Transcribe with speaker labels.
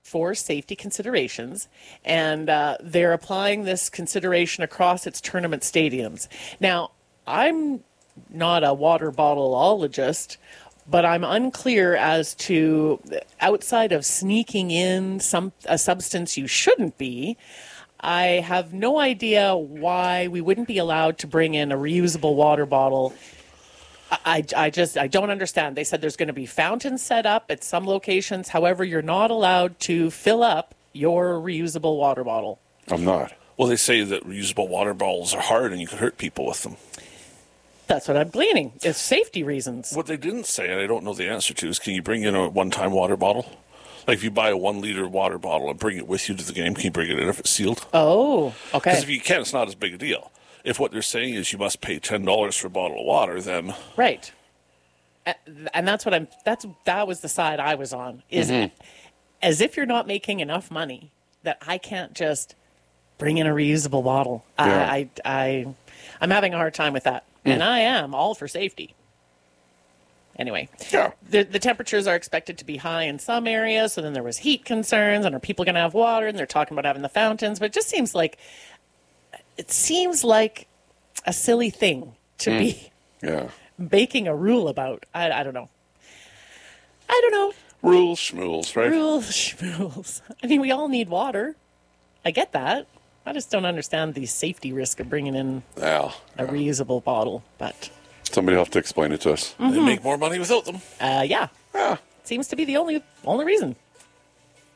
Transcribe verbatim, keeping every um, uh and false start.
Speaker 1: for safety considerations, and uh, they're applying this consideration across its tournament stadiums. Now, I'm not a water bottleologist, but I'm unclear as to, outside of sneaking in some a substance you shouldn't be, I have no idea why we wouldn't be allowed to bring in a reusable water bottle. I, I just, I don't understand. They said there's going to be fountains set up at some locations. However, you're not allowed to fill up your reusable water bottle.
Speaker 2: I'm not.
Speaker 3: Well, they say that reusable water bottles are hard and you can hurt people with them.
Speaker 1: That's what I'm gleaning. It's safety reasons.
Speaker 3: What they didn't say, and I don't know the answer to, is can you bring in a one-time water bottle? Like if you buy a one-liter water bottle and bring it with you to the game, can you bring it in if it's sealed?
Speaker 1: Oh, okay.
Speaker 3: Because if you can, it's not as big a deal. If what they're saying is you must pay ten dollars for a bottle of water, then...
Speaker 1: Right. And that's what I'm, that's, that was the side I was on, is mm-hmm. as if you're not making enough money that I can't just bring in a reusable bottle. Yeah. I, I, I, I'm having a hard time with that. Mm. And I am all for safety. Anyway,
Speaker 2: yeah.
Speaker 1: the, the temperatures are expected to be high in some areas. So then there was heat concerns, and are people going to have water? And they're talking about having the fountains, but it just seems like, it seems like a silly thing to mm. be
Speaker 2: yeah.
Speaker 1: making a rule about. I, I don't know. I don't know.
Speaker 2: Rules, schmools, right?
Speaker 1: Rules, schmools. I mean, we all need water. I get that. I just don't understand the safety risk of bringing in
Speaker 2: yeah,
Speaker 1: a
Speaker 2: yeah.
Speaker 1: reusable bottle. But
Speaker 2: somebody will have to explain it to us.
Speaker 3: Mm-hmm. They make more money without them.
Speaker 1: Uh, yeah.
Speaker 2: Yeah.
Speaker 1: Seems to be the only only reason.